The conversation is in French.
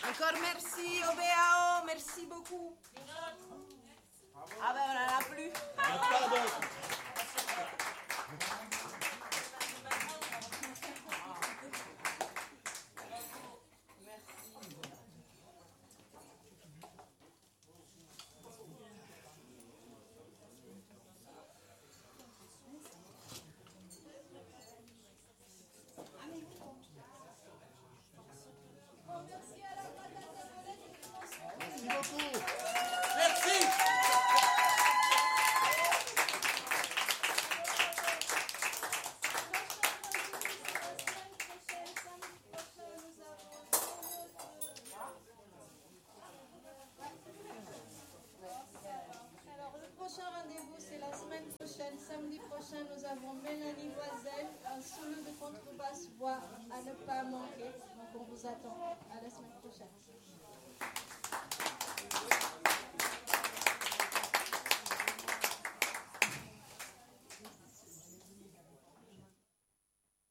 Encore merci au BAO, merci beaucoup. Ah ben on n'en a plus. Samedi prochain, nous avons Mélanie Loisel, un solo de contrebasse voix à ne pas manquer. Donc on vous attend. À la semaine prochaine.